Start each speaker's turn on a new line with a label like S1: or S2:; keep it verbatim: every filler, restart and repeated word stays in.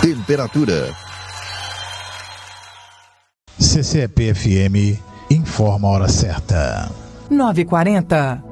S1: Temperatura.
S2: C C E P F M informa a hora certa.
S3: nove e quarenta.